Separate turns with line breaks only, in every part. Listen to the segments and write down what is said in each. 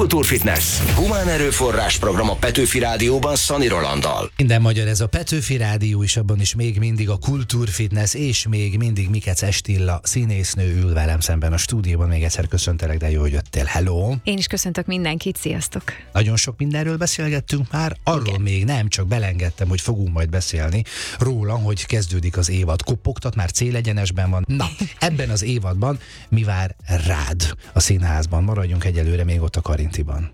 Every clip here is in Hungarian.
Kultúrfitness. Humán erőforrás program a Petőfi Rádióban Szani Rolanddal.
Minden magyar, ez a Petőfi Rádió, és abban is még mindig a Kultúrfitness, és még mindig Mikec Estilla színésznő ül velem szemben a stúdióban. Még egyszer köszöntelek, de jó, hogy jöttél. Hello!
Én is köszöntök mindenkit, sziasztok!
Nagyon sok mindenről beszélgettünk már, arról még nem, csak belengedtem, hogy fogunk majd beszélni róla, hogy kezdődik az évad. Kopogtat, már célegyenesben van. Na, ebben az évadban mi vár rád a színházban? Maradjunk egyelőre még ott a Karintiban.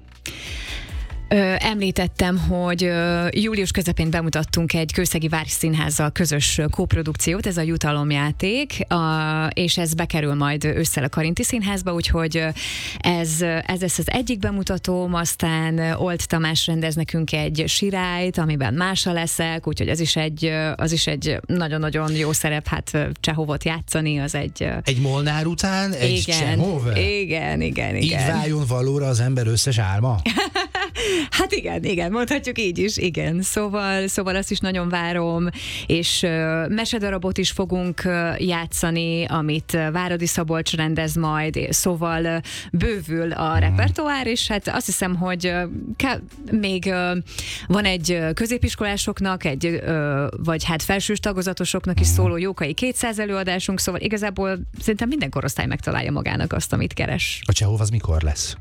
Említettem, hogy július közepén bemutattunk egy Kőszegi Várszínházzal közös kóprodukciót, ez a Jutalomjáték, és ez bekerül majd ősszel a Karinti Színházba, úgyhogy ez lesz az egyik bemutatóm, aztán Old Tamás rendez nekünk egy sirályt, amiben Mása leszek, úgyhogy az is egy nagyon-nagyon jó szerep, hát Csehovot játszani, az egy...
Egy Molnár után egy Csehov?
Igen.
Így váljon valóra az ember összes álma?
Hát igen, mondhatjuk így is, igen. Szóval azt is nagyon várom, és mesedarabot is fogunk játszani, amit Váradi Szabolcs rendez majd, szóval bővül a repertoár, és hát azt hiszem, hogy még van egy középiskolásoknak, vagy hát felsős tagozatosoknak is szóló Jókai 200 előadásunk, szóval igazából szerintem minden korosztály megtalálja magának azt, amit keres.
A Csehov az mikor lesz?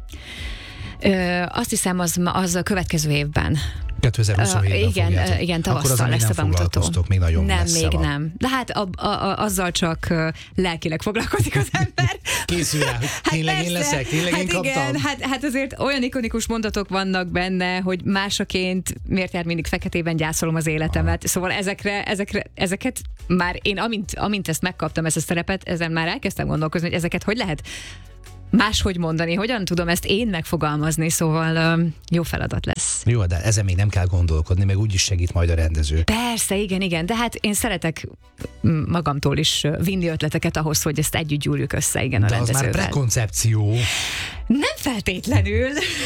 Azt hiszem, az a következő évben.
2027-ben
igen, tavasszal lesz a bemutató.
Még nagyon
nem,
messze
még
van.
nem. De hát azzal csak lelkileg foglalkozik az ember.
Készül rá, hogy tényleg én leszek, tényleg én kaptam.
Igen, hát azért olyan ikonikus mondatok vannak benne, hogy másaként miért jár mindig feketében gyászolom az életemet. Szóval ezeket már én, amint ezt megkaptam, ezt a szerepet, ezen már elkezdtem gondolkozni, hogy ezeket hogy lehet máshogy mondani, hogyan tudom ezt én megfogalmazni, szóval jó feladat lesz.
Jó, de ezen még nem kell gondolkodni, meg úgyis segít majd a rendező.
Persze, igen, de hát én szeretek magamtól is vinni ötleteket ahhoz, hogy ezt együtt gyúrjuk össze, igen, a rendezővel.
De az már prekoncepció.
Nem feltétlenül.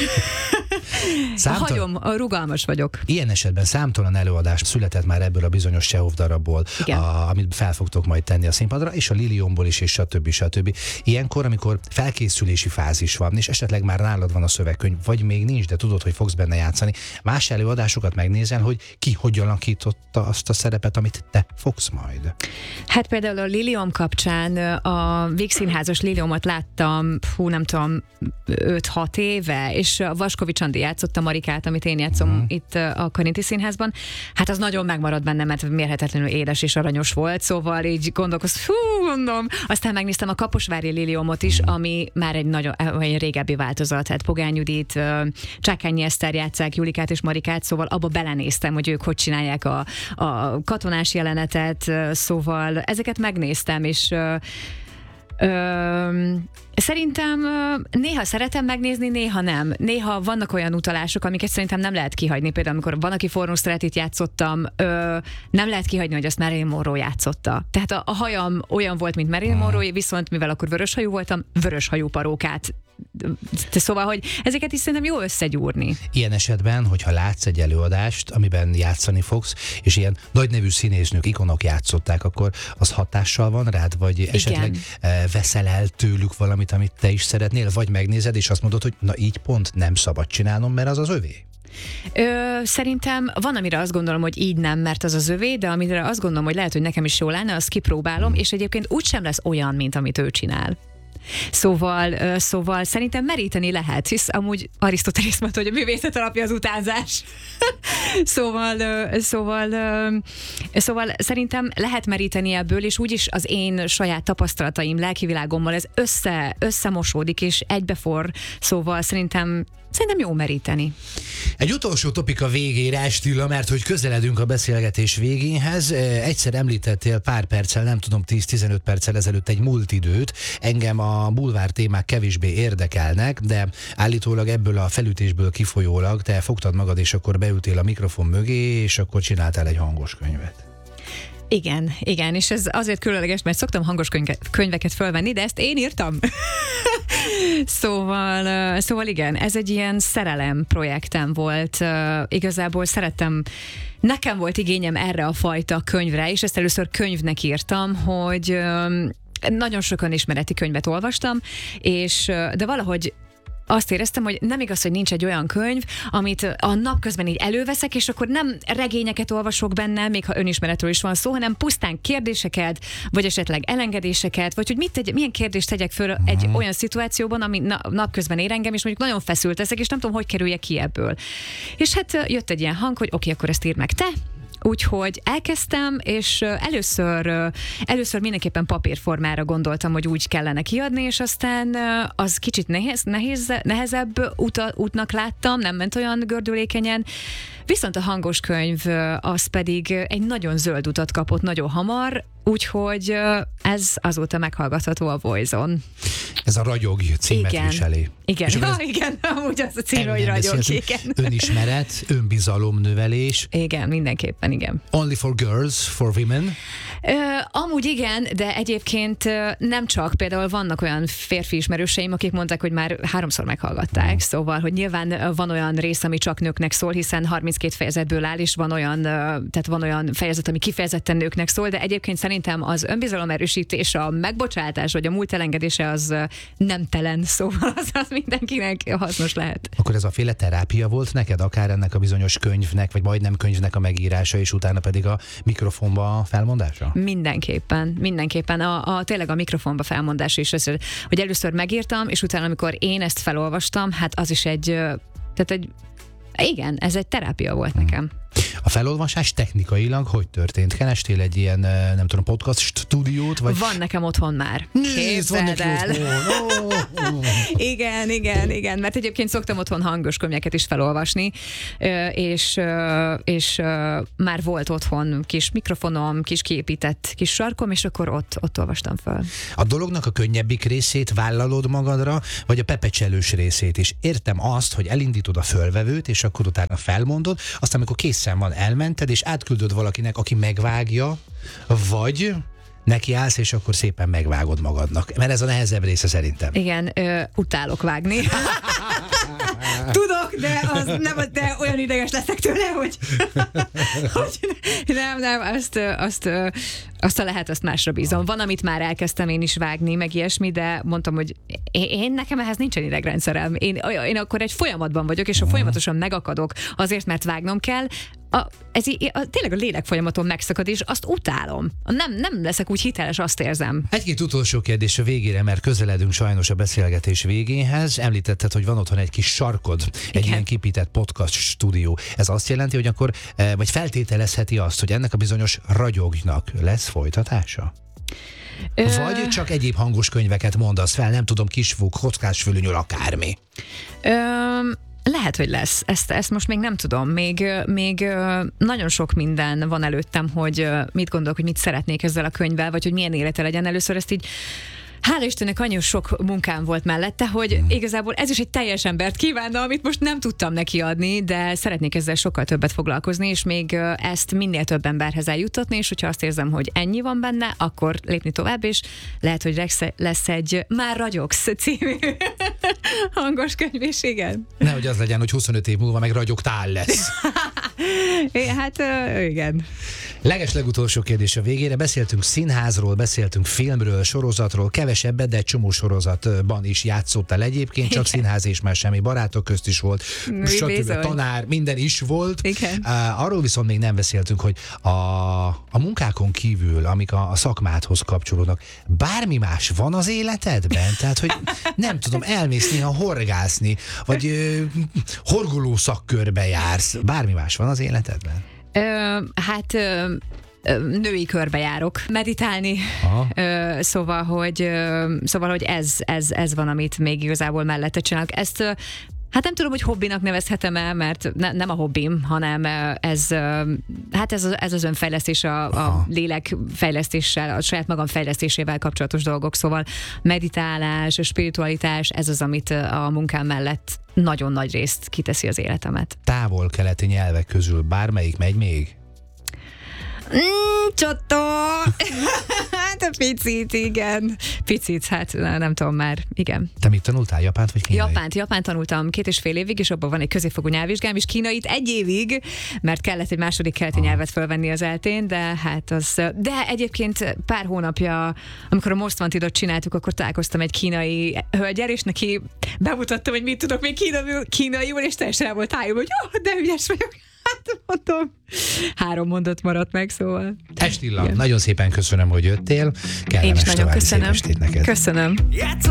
Rugalmas vagyok.
Ilyen esetben számtalan előadás született már ebből a bizonyos Csehov darabból, amit fel fogtok majd tenni a színpadra, és a Liliomból is, és stb. Ilyenkor, amikor felkészülési fázis van, és esetleg már nálad van a szövegkönyv, vagy még nincs, de tudod, hogy fogsz benne játszani, más előadásokat megnézel, hogy ki hogy alakította azt a szerepet, amit te fogsz majd.
Hát például a Liliom kapcsán a Vígszínházas Liliomot láttam, nem tudom, 5-6 éve, és a Vaskovics Andi játszott a Marikát, amit én játszom itt a Karinti Színházban. Hát az nagyon megmaradt bennem, mert mérhetetlenül édes és aranyos volt, szóval így gondolom. Aztán megnéztem a Kaposvári Liliomot is, ami már egy régebbi változat. Hát Pogány Judit, Csákányi Eszter játsszák Julikát és Marikát, szóval abba belenéztem, hogy ők hogy csinálják a katonás jelenetet, szóval ezeket megnéztem, és szerintem néha szeretem megnézni, néha nem. Néha vannak olyan utalások, amiket szerintem nem lehet kihagyni. Például amikor Van, aki forró szeretét játszottam, nem lehet kihagyni, hogy azt Marilyn Monroe játszotta. Tehát a hajam olyan volt, mint Marilyn Monroe, viszont mivel akkor vöröshajú voltam, vöröshajú parókát. Szóval, hogy ezeket is szerintem jó összegyúrni.
Ilyen esetben, hogyha látsz egy előadást, amiben játszani fogsz, és ilyen nagy nevű színésznők, ikonok játszották, akkor az hatással van rád, vagy esetleg veszel el tőlük valamit, amit te is szeretnél, vagy megnézed, és azt mondod, hogy na így pont nem szabad csinálnom, mert az az övé?
Szerintem van, amire azt gondolom, hogy így nem, mert az az övé, de amire azt gondolom, hogy lehet, hogy nekem is jól lenne, azt kipróbálom, és egyébként úgysem lesz olyan, mint amit ő csinál. Szóval szerintem meríteni lehet, hisz amúgy Arisztotelész mondta, hogy a művészet alapja az utánzás. Szóval szerintem lehet meríteni ebből, és úgyis az én saját tapasztalataim, lelkivilágommal ez összemosódik, és egybeforr, szóval szerintem jó meríteni.
Egy utolsó topik a végére, Estilla, mert hogy közeledünk a beszélgetés végéhez. Egyszer említettél pár perccel, nem tudom, 10-15 perccel ezelőtt egy múlt időt. Engem a bulvár témák kevésbé érdekelnek, de állítólag ebből a felütésből kifolyólag te fogtad magad, és akkor beültél a mikrofon mögé, és akkor csináltál egy hangos könyvet.
Igen, és ez azért különleges, mert szoktam hangos könyveket fölvenni, de ezt én írtam. Szóval igen, ez egy ilyen szerelem projektem volt. Igazából nekem volt igényem erre a fajta könyvre, és ezt először könyvnek írtam, hogy nagyon sokan ismereti könyvet olvastam, de valahogy azt éreztem, hogy nem igaz, hogy nincs egy olyan könyv, amit a napközben így előveszek, és akkor nem regényeket olvasok benne, még ha önismeretről is van szó, hanem pusztán kérdéseket, vagy esetleg elengedéseket, vagy hogy milyen kérdést tegyek föl egy olyan szituációban, ami napközben ér engem, és mondjuk nagyon feszült leszek, és nem tudom, hogy kerüljek ki ebből. És hát jött egy ilyen hang, hogy oké, akkor ezt írd meg te. Úgyhogy elkezdtem, és először mindenképpen papírformára gondoltam, hogy úgy kellene kiadni, és aztán az kicsit nehezebb útnak láttam, nem ment olyan gördülékenyen. Viszont a hangos könyv az pedig egy nagyon zöld utat kapott nagyon hamar, úgyhogy ez azóta meghallgatható a Voice-on.
Ez a Ragyog címet viseli.
Igen, igen, amúgy az a cím, hogy Ragyog, igen.
Önismeret, önbizalomnövelés.
Igen, mindenképpen, igen.
Only for girls, for women?
Amúgy igen, de egyébként nem csak. Például vannak olyan férfi ismerőseim, akik mondták, hogy már 3-szor meghallgatták, szóval, hogy nyilván van olyan rész, ami csak nőknek szól, hiszen 32 fejezetből áll, és van olyan fejezet, ami kifejezetten nőknek szól, de egyébként szerintem az önbizalom erősítés, a megbocsátás, vagy a múlt elengedése az nemtelen, szóval az mindenkinek hasznos lehet.
Akkor ez a féle terápia volt neked, akár ennek a bizonyos könyvnek, vagy majdnem könyvnek a megírása, és utána pedig a mikrofonba felmondása? Mindenképpen.
Tényleg a mikrofonba felmondás is, hogy először megírtam, és utána, amikor én ezt felolvastam, hát az is igen, ez egy terápia volt nekem.
A felolvasás technikailag hogy történt? Kerestél egy ilyen, nem tudom, podcast stúdiót? Vagy...
Van nekem otthon már.
Képzeld el!
Igen, mert egyébként szoktam otthon hangos könyveket is felolvasni, és már volt otthon kis mikrofonom, kis kiépített kis sarkom, és akkor ott olvastam fel.
A dolognak a könnyebbik részét vállalod magadra, vagy a pepecselős részét is? Értem azt, hogy elindítod a fölvevőt, és akkor utána felmondod, aztán amikor készen van, elmented, és átküldöd valakinek, aki megvágja, vagy nekiállsz, és akkor szépen megvágod magadnak. Mert ez a nehezebb része szerintem.
Igen, utálok vágni. Tudok, de olyan ideges leszek tőle, hogy nem, azt másra bízom. Van, amit már elkezdtem én is vágni, meg ilyesmi, de mondtam, hogy nekem ehhez nincsen idegrendszerem. Én akkor egy folyamatban vagyok, és folyamatosan megakadok azért, mert vágnom kell. Tényleg a lélek folyamaton megszakad, és azt utálom. Nem leszek úgy hiteles, azt érzem.
Egy-két utolsó kérdés a végére, mert közeledünk sajnos a beszélgetés végéhez. Említetted, hogy van otthon egy kis sarkod, egy ilyen kipített podcast stúdió. Ez azt jelenti, hogy akkor, vagy feltételezheti azt, hogy ennek a bizonyos Ragyognak lesz folytatása? Vagy csak egyéb hangos könyveket mondasz fel, nem tudom, Kisfúk, Kockásfülönyöl, akármi?
Lehet, hogy lesz. Ezt most még nem tudom. Még nagyon sok minden van előttem, hogy mit gondolok, hogy mit szeretnék ezzel a könyvvel, vagy hogy milyen élete legyen. Először ezt így hála Istennek annyi sok munkám volt mellette, hogy igazából ez is egy teljes embert kívánna, amit most nem tudtam neki adni, de szeretnék ezzel sokkal többet foglalkozni, és még ezt minél több emberhez eljuttatni, és hogyha azt érzem, hogy ennyi van benne, akkor lépni tovább, és lehet, hogy lesz egy Már ragyogsz című hangos könyv, és igen.
Nehogy az legyen, hogy 25 év múlva meg ragyogtál lesz.
Hát igen.
Legeslegutolsó kérdés a végére. Beszéltünk színházról, beszéltünk filmről, sorozatról, kevesebbet, de egy csomó sorozatban is játszottál egyébként, csak színház és már semmi, Barátok közt is volt, stb. Tanár, minden is volt. Arról viszont még nem beszéltünk, hogy a munkákon kívül, amik a szakmádhoz kapcsolódnak, bármi más van az életedben? Tehát, hogy nem tudom, elmész néha horgászni, vagy horgoló szakkörbe jársz. Bármi más van az életedben?
Női körbe járok meditálni, szóval, hogy ez van, amit még igazából mellette csinálok. Ezt hát nem tudom, hogy hobbinak nevezhetem-e, mert nem a hobbim, hanem ez az önfejlesztés, a lélekfejlesztéssel, a saját magam fejlesztésével kapcsolatos dolgok, szóval meditálás, spiritualitás, ez az, amit a munkám mellett nagyon nagy részt kiteszi az életemet.
Távol-keleti nyelvek közül bármelyik megy még?
Csottó! Hát a picit, igen. Picit, hát nem tudom már, igen.
Te mit tanultál, japánt vagy kínai?
Japánt tanultam 2,5 évig, és abban van egy középfokú nyelvvizsgám, és kínait 1 évig, mert kellett egy második keleti nyelvet fölvenni az eltén, de hát az... De egyébként pár hónapja, amikor a Most Wantedot csináltuk, akkor találkoztam egy kínai hölgyel, és neki bemutattam, hogy mit tudok még kínaiul, és teljesen el volt tájom, hogy jó, de ügyes vagyok. Hát mondom, 3 mondat maradt meg, szóval.
Estilla, nagyon szépen köszönöm, hogy jöttél. Kellemes
Én is nagyon
további
köszönöm.
szép estét neked.
Köszönöm.